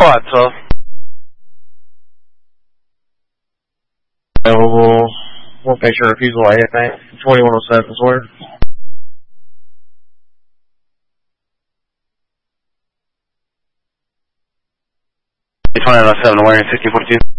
what, so? We'll make sure refusal I think. 2107 is ordered. 2107, wearing 1642.